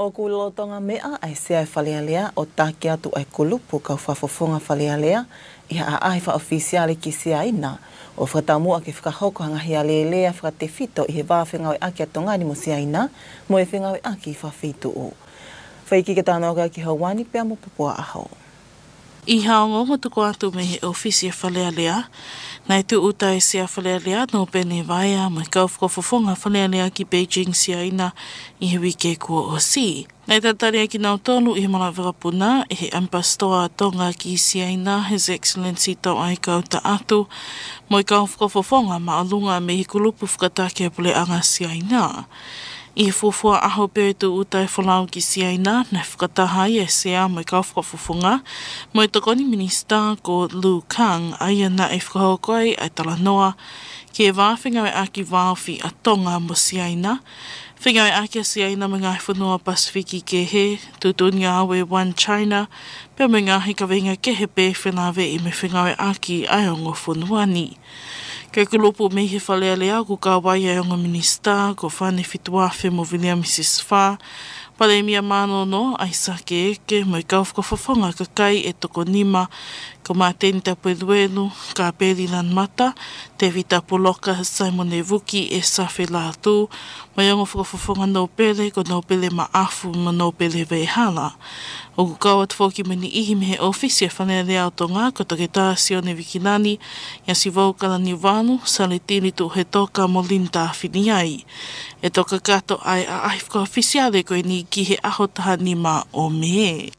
O kulotonga mea ai sea falealea o take atu ai kulupu kau whafofonga falealea ia a aifa ofisiale ki sea ina o whatamua ke whakahoko hangahi a lelea whakate fito i he wāwhengawe aki atongani mo sea ina mo e whengawe aki whawhitu o. Whaiki ke tānoga ki hauani pia mo pupua aho. I haongo mo tuko atu me he ofisi e whalealea, nei tu uta e sea whalealea no pene vaia mai kauwhakawhafonga whalealea ki Beijing sea ina i he wike kua o si. Nei tatari ki nau tonu i he mana whakapuna e he ampastoa tonga ki sea ina His Excellency tau ai kauta atu mo i kauwhakawhafonga maalunga me he kulupu whakatake pule anga sea ina. I fufua aho peo tu utai whanau ki siaina, nei whakataha i e sea mai kauwhakawhafonga, mo i tokoni minista ko Lu Kang ai ana e whakahokoi ai talanoa ki e wāwhingawe aki wāwhi a tonga mo siaina, whingawe aki a siaina me ngai whanua Pasifiki ke he, tutuni awe One China, pia me ngahi ka wenga ke he pe whenawe i me whingawe aki ai ongo whanuani. Kei kulupu me he whalealea ko ka waia e onga minista, ko whane whituafe mo William Mrs. Fa, pale mia mano no, ai sake eke, mo i kauwhakawhafonga ka kai e toko nima, ko mā tēni tapu e luenu, ka pēri lan mata, te vita poloka Simon e Vuki e sawhi la tū, mo i onga whakawhafonga no pele, ko no pele ma afu ma no pele veihala. O ku kaua tfoki mani ihi me he ofisi e whanelea o tonga, ko toke tā Sione Wikinani, ia si waukala ni wānu, sale tini tu he toka mo linta whini ai. E toka kato ai a aifka ofisiale koe ni ki he aho taha nima o me.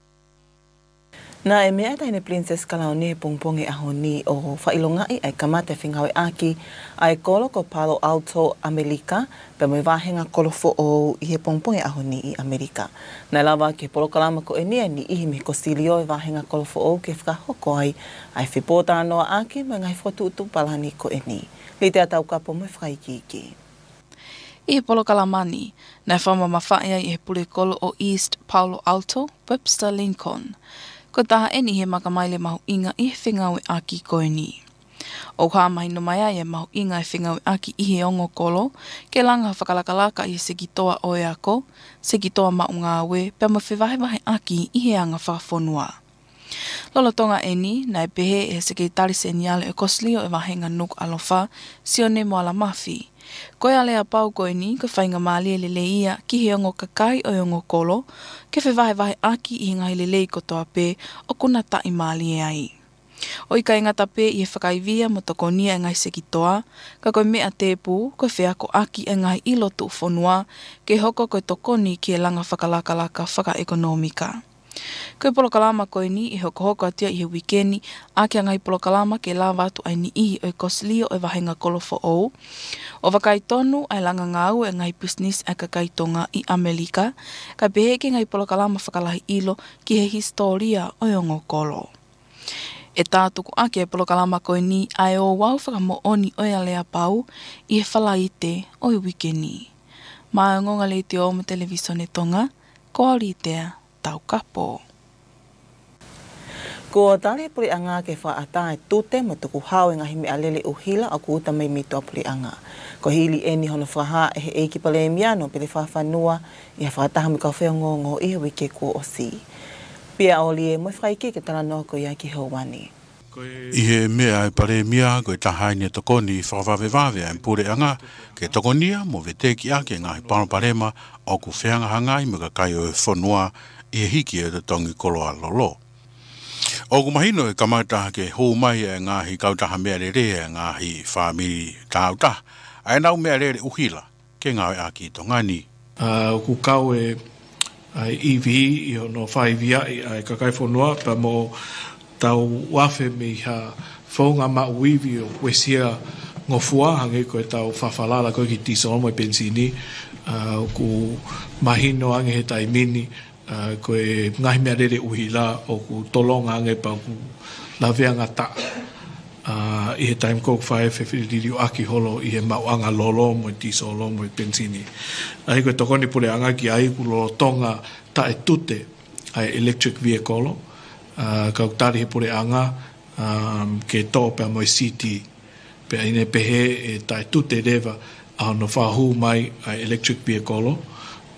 Na e mea taine Princess Kalaoni he pongpongi aho ni o whailongai ai kamate whingawe aki ai kolo ko Palo Alto, Amerika, pe moi wāhenga kolofo o i he pongpongi aho ni i Amerika. Nai lawa ke polokalama ko e nia ni ihi me kosilio e wāhenga kolofo o ke whakahoko ai whipota anoa aki me ngai whatutu palani ko e ni. Lite a tau kapo moi whaikiki. I he polokalamani, nai whamamawhaia i he pulekolo o East Palo Alto, Webster Lincoln. Ko taha eni he makamaile mahu inga i he whingawe aki koe ni. O ka mahi no mai ai e mahu inga e whingawe aki i he ongo kolo, ke langa whakalakalaka i he sekitoa oe ako, sekitoa maunga awe, pia ma whiwahewahe aki i he anga whakafonua. Lolotonga eni, nai pehe e sekretari seniale e koslio e wahenga nuk alofa, Sione Moala Mafi. Koe alea pau koe ni, ko whainga maali e lele ia ki he ongo kakai o ongo kolo, ke whiwahewahe aki i ngai lelei kotoa pē o kuna tai maali e ai. O i ka ingata pē i he whakaivia mo tokonia e ngai sekitoa, ka koe mea tēpū, koe whiako aki e ngai ilotu whonua, ke hoko koe tokoni ki e langa whakalakalaka whakaekonomika. Koe polokalama koe ni i hoko atia i he wikeni, ake ngai polokalama ke la watu ai ni ihi o i koslio e wahenga kolofo ou. O wakai tonu ai langa ngau e ngai business e kakaitonga i Amerika, ka beheke ngai polokalama whakalahi ilo ki he historia o ongo kolo. E tātuku ake e polokalama koe ni ai o wau whakamo oni o alea pau i he whalaite o i wikeni. Maa ngonga le te o mo televisione tonga, ko alitea tau kapo. Ko tale puli anga ke whaata e tute mo tuku hao e ngahi me alele uhila o kuuta mai mito puli anga. Ko hili eni hono whaha e he eiki pale miano pele whawhanua i a whaataha me kau wheongongo i he wike kua o si. Pia oli e moi whaike ke tala noa ko ia ki hauani. I he mea e pare mia ko e tahaini e tokoni whakawhawewawe e pure anga ke tokonia mo veteki ake ngahi panoparema o ku wheanga hangai me ka kai o e whanua i he hiki e te tongi koloa lolo. O ku mahino e kamata ke hou mai e ngahi kautaha mea re e ngahi whamiri tāuta. Ai nau mea re uhila ke ngawe aki tongani. Ku kau e iwi i ono whaivia i kakai whanua pa mo tau wafe mi ha whaunga ma uiwi o wesia ngofua hange koe tau whawhalala koe ki tiso mo i pensini ku mahino ange he taimini koe ngahi mea rere uhila o ku tolonga ange pa ku lawea ngata i he taim kou whae whewhiriri o aki holo i he mauanga lolo mo i tiso lo mo i pensini. Ai koe tokoni pule anga ki ai ku lolo tonga ta e tute ai electric vehicle kau tari he pule anga ke tō pia mo i city pe ine pehe e ta e tute rewa a no whahu mai ai electric vehicle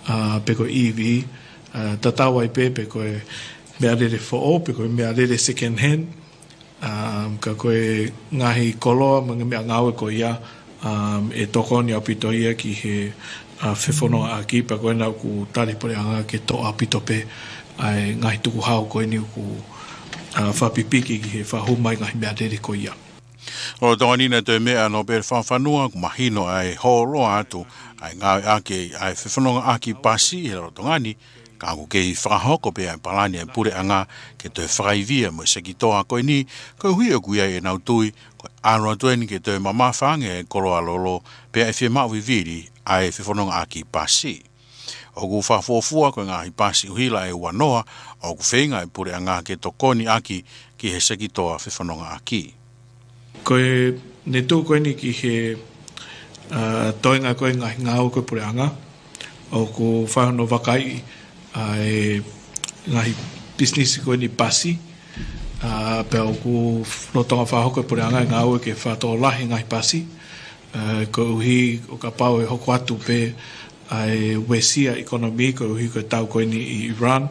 pe ko EV tatawa I pe ko mea rere fo'o pe ko mea rere second hand ka koe ngahi koloa mga mea ngau ko ia e toko ni apito ia ki he whewhono a ki pa koe nau ku tari pore anga ke to apito pe ai ngahi tuku hao koe ni ku whapipiki ki he whahumai ngahi mea rere ko ia. O tonga nina te mea no per whawhanua ku mahino ai horoa atu ai ngau ake ai whewhono aki pasi he ro tongani ka ku ke whahoko pe ai palani ai pure anga ke te whakaivia mo se ki toa koe ni ko hui o kuia e nau tui ko aro tueni ke te mama whange kolo alolo pe ai whia mau viviri ai whewhono aki pasi. O ku whafofua ko ngahi pasi uhila e wanoa o ku whenga ai pure anga ke tokoni aki ki he se ki toa whewhono aki. Koe ne tū koe ni ki he toinga koe ngahi ngau koe pure anga o ku whahano wakai ai ngahi business koe ni pasi pe o ku notonga whahoko pure anga ngau ke whātoa lahi ngahi pasi ko uhi o ka pau e hoko atu pe ai wesia ekonomi ko uhi ko tau koe ni I Iran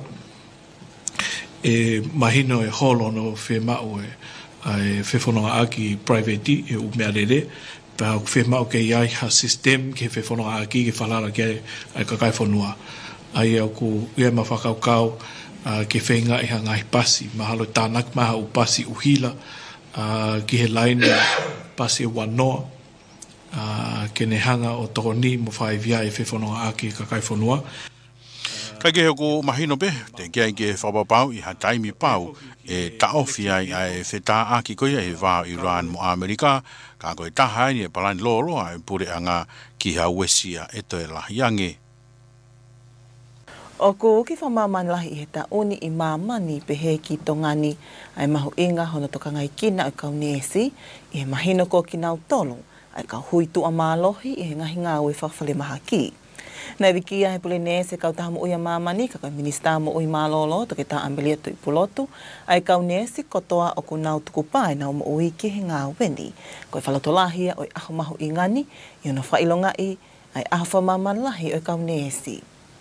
e mahino e holo no whe mau ai whewhonoa aki private e umea rere pa o whe mau ke iai ha system ke whewhonoa aki ke whalara ke ai kakai whanua ai au ku ia ma whakaukau ke whenga I hangai pasi mahalo tānak maha u pasi uhila ki he laina pasi wanoa ke ne hanga o tokoni mo whaivia e whewhonoa aki kakai whanua. Kai ke hoko mahino pe, te kia ke whapapau I ha taimi pau e taofi ai ai whetā aki koia e wā Iran mo Amerika ka koe taha ni e palani loro ai pure anga ki ha wesia e toi lahiange. O ko ki whamamani lahi I he tauni I mamani pe he ki tongani ai mahu inga hono toka ngai kina o kaunesi I he mahino ko ki nau tolo ai ka hui tu amalohi I he ngahi ngā ue whawhale maha ki. Nai wiki ai pule nese kau taha mo uia mamani ka minista mo ui malolo to ke ta ambelia tu I pulotu ai kaunesi kotoa o ku nau tuku pai nau mo ui ki he ngā weni. Koe whalotolahia o I aho mahu ingani I ono whailongai ai aho whamamani lahi o kaunesi.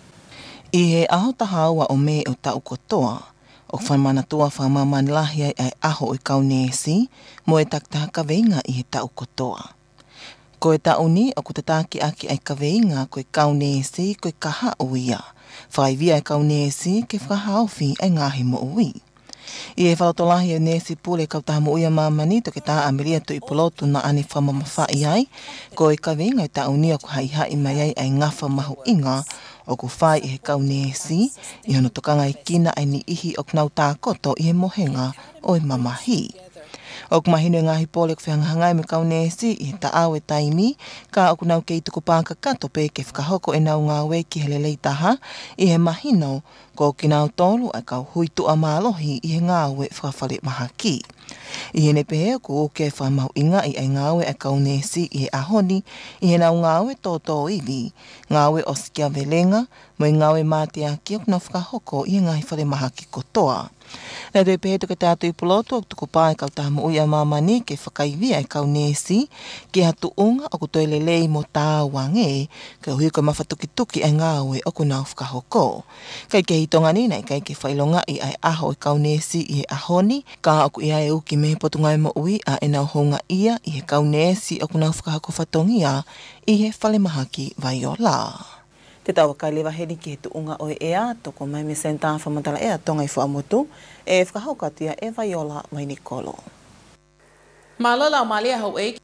I he aho tahaua o me o tau kotoa, o whamanatua whamamani lahi ai aho o kaunesi, mo e taktaha kaweinga I he tau kotoa. Ko e tauni o kutataki aki ai kaweinga ko e kaunesi ko e kaha o ia, whaivia e kaunesi ke whahauwhi ai ngahi mo ui. I e whalotolahi e nesi pule kautaha mo uia mamani to ke taha ameria tu I polotu na ane whamamawhai ai, ko e kaweinga e tauni o ku haihai mai ai ai ngawha mahu inga, o ku whai I he kaunesi, I hono tokanga I kina ai ni ihi o knau tākoto I he mohenga o e mamahi. O ku mahino ngahi pole ku whiangahangai me kaunesi I he taau e taimi, ka o ku nau kei tuku pāka kato pe ke whakahoko e nau ngā wei ki hele leitaha, I he mahino ko ki nau tolu ai kau hui tu amalohi I he ngā we whawhale maha ki. I he nepehe ko o ke whamau inga I ai ngā we ai kaunesi I he ahoni, I he nau ngā we tōtō iwi, ngā we osikia velenga, mo I ngā we māte aki o ku nau whakahoko I he ngahi whale maha ki kotoa. Nā tui pehe tuke tātu I pulotu o tuku pāe kau taha mo uia mamani ke whakaivia I kaunesi ke hatu unga o ku toilelei mo tā wange ke hui ko mawhatuki-tuki ai ngāwe o ku nau whakahoko. Kai ke hitongani nei kai ke whailonga I ai aho I kaunesi I he ahoni ka o ku ia e uki me potungai mo ui a e nau honga ia I he kaunesi o ku nau whakahoko whatongia I he whale mahaki vai o la. Te tawa kai lewa heri ki he tuunga o ea, toko mai me senta whamatala ea tonga I whaamotu, e whakahauka tia e Viola mai Nikolo. Malala o malia hau e.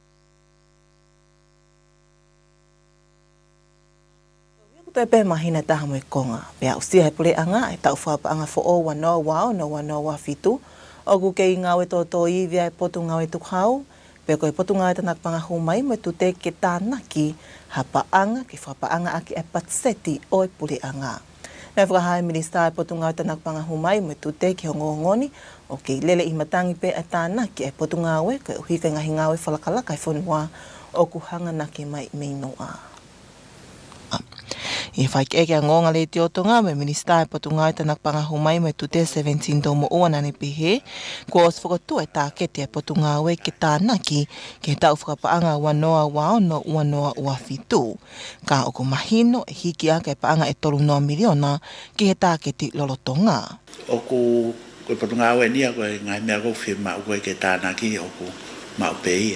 Toi pe mahina taha mo I konga, pea usia he pule anga, e tau whaapa anga fo o wanoa wao, no wanoa wafitu, o ku kei ngawe tō iwia e potu ngawe tukhau, pea koe potu ngawe tanak panga humai, mo tu te ke tānaki, hapaanga ki whapaanga aki e patseti o e pule anga. Nai whakahai minista e potu ngau tanak panga humai mo tu te ki hongo ngoni o kei lele I matangi pe e tānaki e potu ngawe ka uhi ka ngahi ngawe whalakalaka e whanua o ku hanga naki mai mei noa. I whai ke eke ngonga le te otonga me minister e potunga e tanak pangahumai me tute 17 domo ua nane pihe, kua os whakatu e tā kete e potunga ue ke tānaki ke tau whakapaanga wanoa waono wanoa ua fitu. Ka oko mahino e hiki ake paanga e tolu noa miliona ki he tā kete lolotonga. Oku koe potunga ue nia koe ngai mea kofi ma koe ke tānaki oku ma upeia.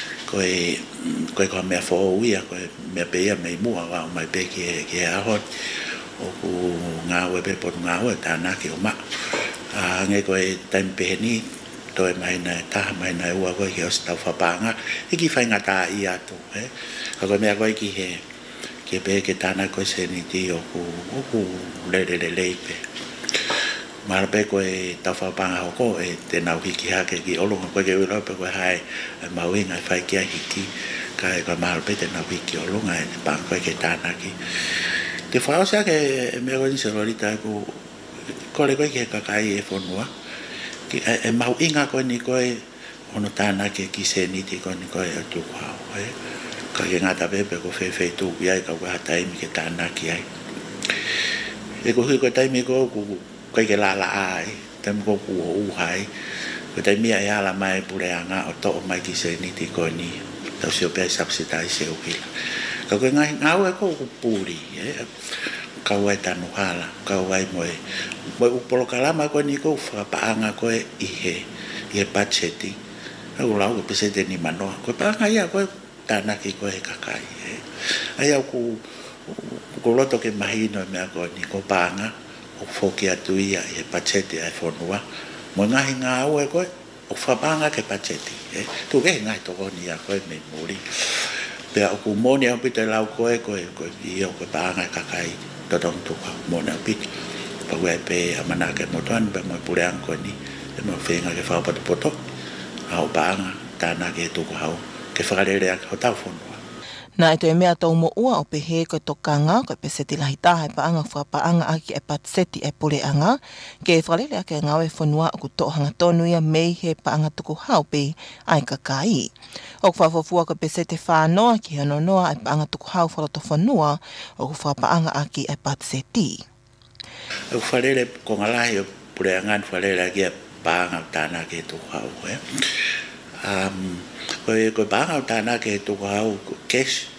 Koe koe mea whooia, koe mea peia mei mua wa o mai pe ki ahon. Oku ngā ue pe potu ngā ue tānaki o ma. Ngai koe taimi pehe ni, toe mai nai taha mai nai ua koe ki os tau whapanga. Iki whai ngā tā i atu. Koe mea koe ki he, ke pe ke tānaki koe se ni ti oku le pe. Mara pe koe tau whapanga hoko e te nau hiki hake ki olunga koe ke ura pe koe hai mauinga e whai kia hiki ka e koe mara pe te nau hiki olunga e te pang koe ke tānaki. Te whao sea ke e mea koe nisa rorita e ku kore koe ki he kakai e whonua e mauinga koe ni koe ono tānaki e ki se niti koe ni koe e tuku hao ka ke ngata pepe ko whewhei tūki ai ka koe hataimi ke tānaki ai e ko hui koe taimi ko koe ke la ai, taimi ko kua uhai, koe taimi e ala mai pureanga o to'o mai ki se niti koe ni, tau sio pia sapsitai se ukila. Ka koe ngau e ko puri, kau ai tanu hala, kau ai moe upolo kalama koe ni ko whapaanga koe ihe pacheti, au lau ke pesete ni manoa, koe paanga ia koe tānaki koe he kakai. Ai au ku loto ke mahino mea koe ni ko paanga, o foki atu ia e pacheti ai whonua. Mo ngahi ngā au e koe, o whapanga ke pacheti. Tu ke ngai toko ni a koe me muri. Pea o ku moni au pita lau koe i o koe paanga e kakai totong tuka moni au pita. Pa koe pe amana ke motoan, pe mo pureang koe ni, e mo whenga ke whapatu poto, au paanga, tāna ke tuku hau, ke whakarerea ke hotau whonua. Nā e toi mea tau mo ua o pehe koe tokanga, koe peseti lahi taha e paanga whapaanga aki e patseti e pureanga, ke whakalele ake ngau e whanua o ku tohanga tonu ia mei he paanga tuku haupe ai kakai. O ku whawhafua koe peseti whanoa ki hano noa e paanga tuku hau whaloto whanua o ku whapaanga aki e patseti. O whalele ko ngalahi o pureanga whalele aki e paanga tāna ke tuku hau. Koe paanga o tāna ke tuku hau cash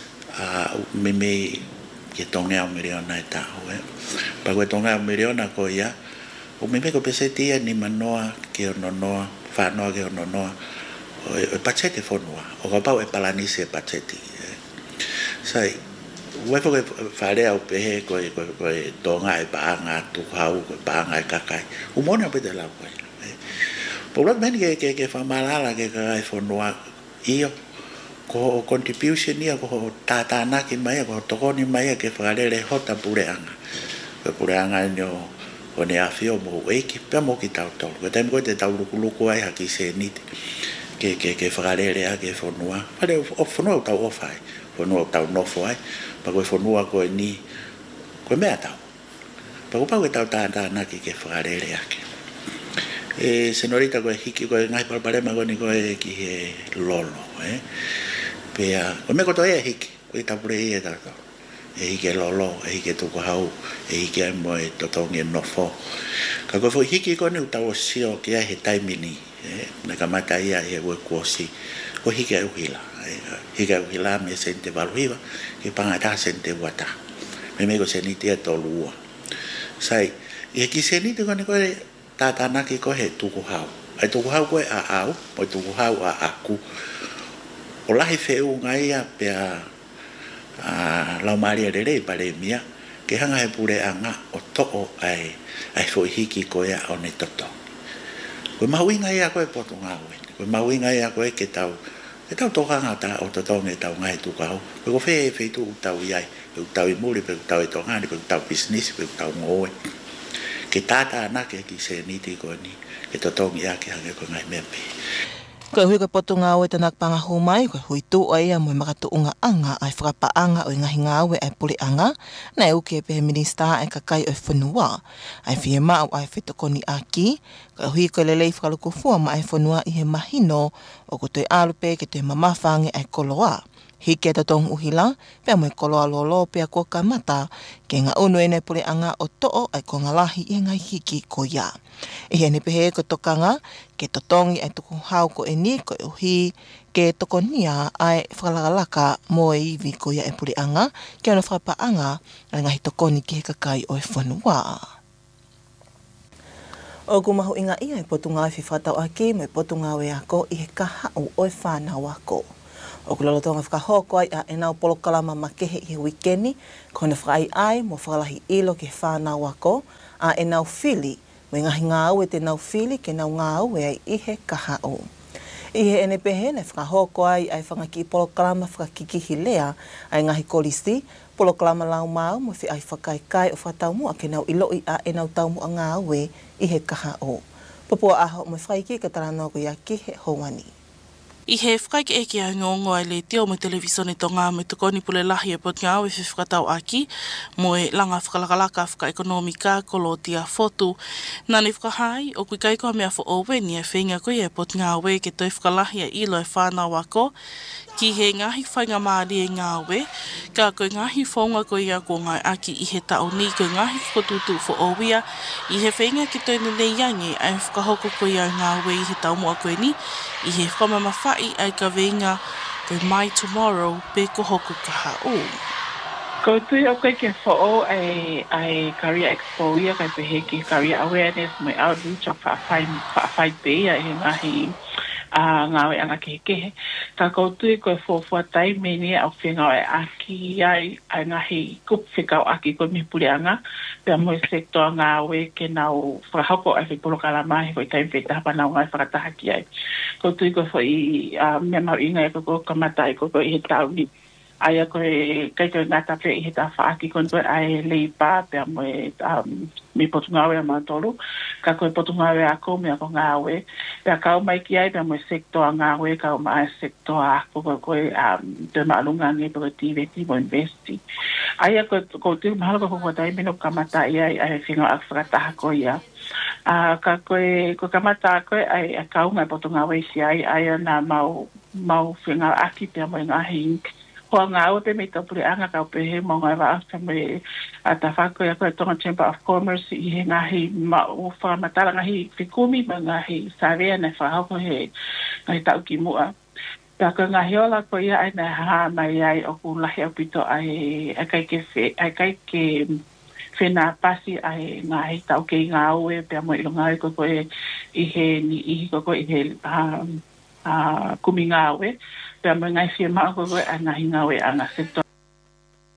mimi ke tongea o miliona e tahu. Pa koe tongea o miliona ko ia, o mimi ko peseti ia ni manoa ke o nonoa, whanoa ke o nonoa, o pachete whonua, o ka pau e palanisi e pacheti. Sai, waifu koe wharea o pehe koe tonga e paanga tuku hau, koe paanga e kakai. Umone o pete lau koe. Paulat meni ke whamalala ke kakai whonua iyo, ko contribution ia ko tātānaki mai, ko tokoni mai ke whakarere hota pureanga. Ko pureanga ni o ne awhio mo eiki, pia mo ki tau tolu. Ko taimi koe te tau lukuluku ai haki se niti. Ke whakarere a ke whonua. Pare o whonua o tau ofai, whonua o tau nofo ai. Pa koe whonua koe ni, koe mea tau. Pa koe pau e tau tātānaki ke whakarere ake. Senorita koe hiki koe ngai palparema koe ni koe ki he lolo. Pea, koe me koto e hiki, koe tapure e tato. E hiki e lolo, e hiki e tuku hau, e hiki ai mo e totongi e nofo. Ka koe fo hiki koe ni utau o sio ki ai he taimini. Na ka mata ia he ue kuosi. Koe hiki ai uhila. Hiki ai uhila me sente valuhiva, ki panga ta sente wata. Me me ko seniti e tolu ua. Sai, i heki seniti koe ni koe tātānaki koe he tuku hau. Ai tuku hau koe a au, mo tuku hau a aku. O lahi wheu ngai a pia lau maria rerei pare mia, ke hanga he pure anga o to'o ai fo hiki koe a o ne toto. Koe mahui ngai a koe poto ngawe. Koe mahui ngai a koe ke tau toka ngata o toto nge tau ngai tuku hau. Koe ko whei tu utau iai, pe utau i muri, pe utau i tongani, pe utau business, pe utau ngoe. Ke tātānaki ki se niti koe ni, ke totongi ake hange koe ngai mepe. Koe hui koe potu ngā ue tanak pangahu mai, koe hui tū o ia mui makatu unga anga ai whakapaanga o ngahi ngā ue ai puli anga, na e uke pehe minista e kakai o whanua. Ai whie mau ai whetokoni aki, koe hui koe lelei whakaluku fua ma ai whanua i he mahino o ko toi alupe ke toi mamawhange ai koloa. Hike to tong uhila, pia moe koloa lolo pia ko kamata, ke ngā unu ene pule anga o to'o ai ko ngalahi i ngai hiki ko ia. E hene pehe ko tokanga, ke totongi ai tuku hau ko e ni ko e uhi, ke toko nia ai whakalakalaka mo e iwi ko ia e pule anga, ke ana whapaanga, ai ngahi tokoni ki he kakai o e whanua. O kumahu inga ia e potunga e whiwhatau aki, mo e potunga we ako i he kahau o e whanau ako. O kulalotonga whakahoko ai a e nau polokalama makehe i he wikeni, kone whakai ai mo whakalahi ilo ke whanau ako, a e nau whili, me ngahi ngāu e te nau whili ke nau ngāu e ai i he kahau. I he ene pehe ne whakahoko ai whangaki i polokalama whakakikihi lea, ai ngahi kolisi, polokalama lau mau mo whi ai whakaikai o whataumu a ke nau iloi a e nau taumu a ngāu e i he kahau. Papua aho mo whaiki ka taranoa ko ia ki he houani. I he whakaike eke a ngongo ai le teo mo televisione to ngā me tukoni pule lahi e pot ngā we whakatau aki, mo e langa whakalakalaka whakaekonomika kolo tia fotu. Nani whakahai, o kui kaiko mea wha oweni e whenga koe e pot ngā we ke toi whakalahi a ilo e whanau ako, ki he ngahi whainga maari e ngā we, ka koe ngahi whaunga koe ia ko ngai aki i he tau ni koe ngahi whakatutu wha owia, i he whenga ki toi nene iangi ai whakahoko koe ia ngā we i he tau mua koe ni, i he whamamawhai ai ka venga koe My Tomorrow pe ko hoku kaha o. Ko tui o koe ke whao ai Career Expo ia kai pehe ki Career Awareness mai outreach o whaafai pe ia he ngahi ngawe anga kehe. Ka koutui koe whawhatai meni au whenga e aki ai ngahi kup whikau aki koe mipule anga. Pea moe sektoa ngawe ke nau whakahoko ai whipolokala mahi koe taim whetahapa nau ngai whakatahaki ai. Koutui koe whai mea mau inga e koe kamata e koe i he tauni. Aia koe kai koe ngata pe i he ta whaaki koe ai leipa pea moe mi potungawe a mātolu. Ka koe potungawe ako mea ko ngāwe. Pea kau mai ki ai pea moe sektoa ngāwe kau mai sektoa ako koe te maalunga nge pe koe tīweti mo investi. Aia koe tū mahalo koe koe tai mino kamata ia ai whinga ak whakataha koe ia. Ka koe kamata koe ai kau ngai potungawe si ai nā mau whinga aki pea moe ngahi hoa ngā ope me tapure anga kau pehe mo ngai wa afta me ta whako ia koe tonga Chamber of Commerce i he ngahi o whakamatara ngahi whikumi ma ngahi sarea nei whahoko he ngahi tau ki mua. Pea koe ngahi ola koe ia ai nei haa mai ai o ku lahi au pito ai kai ke whena pasi ai ngahi tau ke ngā oe pea mo ilo ngai koe i he ni ihi koe i he kumi ngā oe. Pea mo ngai whia maa koe a ngahi ngā oe anga sektor